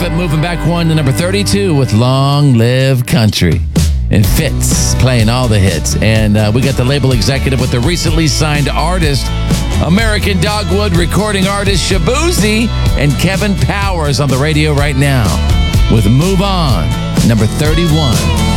Aerosmith moving back one to number 32 with Long Live Country. And Fitz playing all the hits. And we got the label executive with the recently signed artist, American Dogwood recording artist Shaboozey, and Kevin Powers on the radio right now with Move On, number 31.